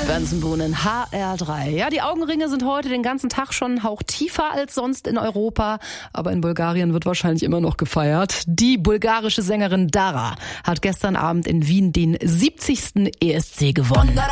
Bensenbohnen, HR3. Ja, die Augenringe sind heute den ganzen Tag schon einen Hauch tiefer als sonst in Europa. Aber in Bulgarien wird wahrscheinlich immer noch gefeiert. Die bulgarische Sängerin Dara hat gestern Abend in Wien den 70. ESC gewonnen.